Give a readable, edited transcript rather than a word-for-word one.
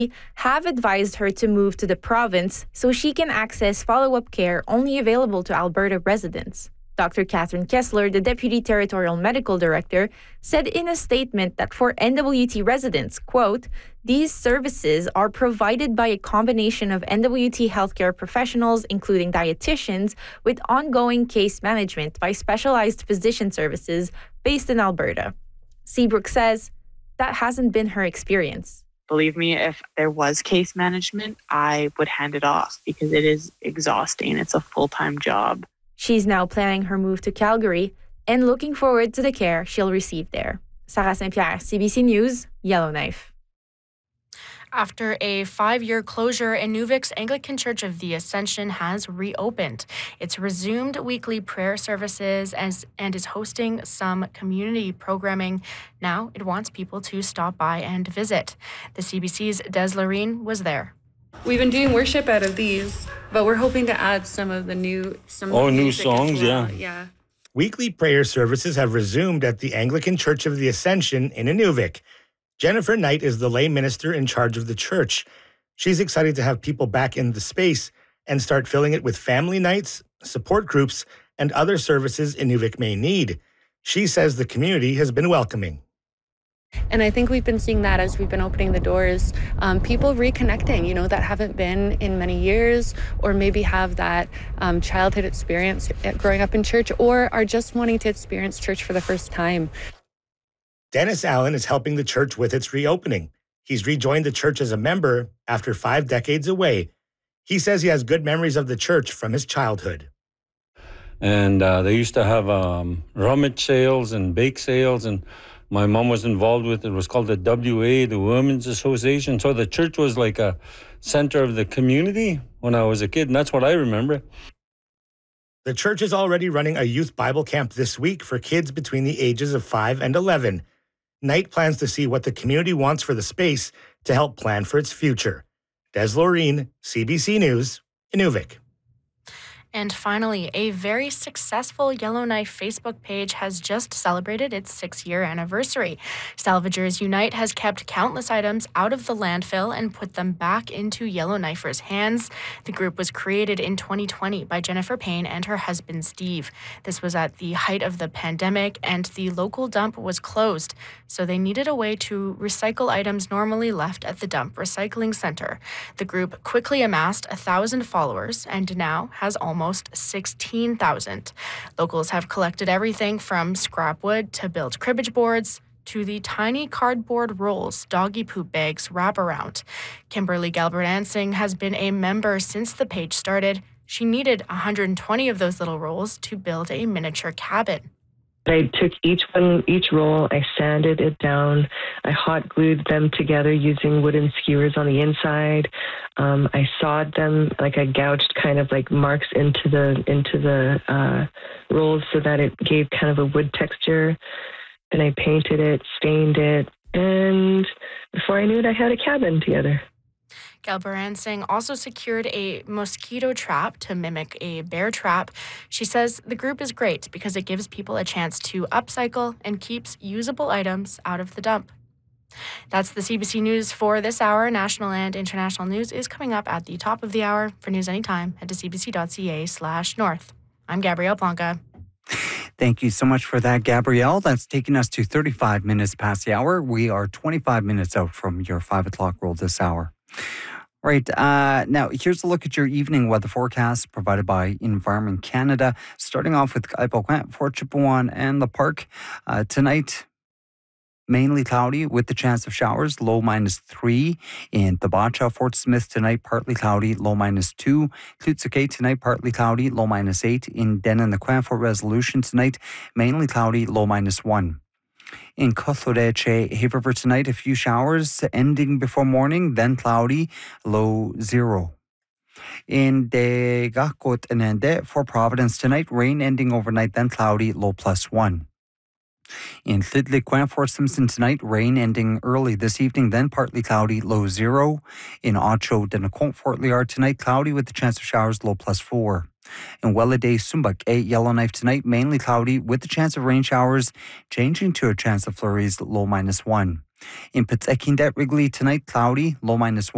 have advised her to move to the province so she can access follow-up care only available to Alberta residents. Dr. Catherine Kessler, the Deputy Territorial Medical Director, said in a statement that for NWT residents, quote, these services are provided by a combination of NWT healthcare professionals, including dietitians, with ongoing case management by specialized physician services based in Alberta. Seabrook says that hasn't been her experience. Believe me, if there was case management, I would hand it off because it is exhausting. It's a full-time job. She's now planning her move to Calgary and looking forward to the care she'll receive there. Sarah Saint-Pierre, CBC News, Yellowknife. After a 5-year closure, Inuvic's Anglican Church of the Ascension has reopened. It's resumed weekly prayer services and is hosting some community programming. Now it wants people to stop by and visit. The CBC's Des Loreen was there. We've been doing worship out of these, but we're hoping to add some of the new new songs, well. yeah. Weekly prayer services have resumed at the Anglican Church of the Ascension in Inuvik. Jennifer Knight is the lay minister in charge of the church. She's excited to have people back in the space and start filling it with family nights, support groups, and other services Inuvik may need. She says the community has been welcoming. And I think we've been seeing that as we've been opening the doors, people reconnecting, that haven't been in many years, or maybe have that childhood experience growing up in church, or are just wanting to experience church for the first time. Dennis Allen is helping the church with its reopening. He's rejoined the church as a member after 5 decades away. He says he has good memories of the church from his childhood. And they used to have rummage sales and bake sales, and my mom was involved with it. It was called the WA, the Women's Association. So the church was like a center of the community when I was a kid, and that's what I remember. The church is already running a youth Bible camp this week for kids between the ages of 5 and 11. Knight plans to see what the community wants for the space to help plan for its future. Des Loreen, CBC News, Inuvik. And finally, a very successful Yellowknife Facebook page has just celebrated its 6-year anniversary. Salvagers Unite has kept countless items out of the landfill and put them back into Yellowknifers' hands. The group was created in 2020 by Jennifer Payne and her husband Steve. This was at the height of the pandemic, and the local dump was closed, so they needed a way to recycle items normally left at the dump recycling center. The group quickly amassed 1,000 followers and now has almost 16,000. Locals have collected everything from scrap wood to built cribbage boards to the tiny cardboard rolls doggy poop bags wrap around. Kimberly Galbransing has been a member since the page started. She needed 120 of those little rolls to build a miniature cabin. I took each roll, I sanded it down, I hot glued them together using wooden skewers on the inside. I sawed them, I gouged kind of like marks into the rolls so that it gave kind of a wood texture. And I painted it, stained it, and before I knew it, I had a cabin together. Galbransing also secured a mosquito trap to mimic a bear trap. She says the group is great because it gives people a chance to upcycle and keeps usable items out of the dump. That's the CBC News for this hour. National and international news is coming up at the top of the hour. For news anytime, head to cbc.ca/north. I'm Gabrielle Blanca. Thank you so much for that, Gabrielle. That's taking us to 35 minutes past the hour. We are 25 minutes out from your 5 o'clock roll this hour. Right, now here's a look at your evening weather forecast provided by Environment Canada. Starting off with Kaipakwet, Fort Chipewyan, and the Park. Tonight, mainly cloudy with the chance of showers, low -3. In Tabacha, Fort Smith tonight, partly cloudy, low -2. Klutsuke tonight, partly cloudy, low -8. In Denan-the-Quan, Fort Resolution tonight, mainly cloudy, low -1. In Kothloreche, Hay River tonight, a few showers ending before morning, then cloudy, low 0. In Degakot and Ende, Fort Providence tonight, rain ending overnight, then cloudy, low +1. In Llydlig, Fort Simpson tonight, rain ending early this evening, then partly cloudy, low 0. In Ocho, Donnacona, Fort Liard tonight, cloudy with the chance of showers, low +4. In Welladay, Sumbak, Yellowknife tonight, mainly cloudy with the chance of rain showers, changing to a chance of flurries, low -1. In Pitsekindet, Wrigley tonight, cloudy, low -1.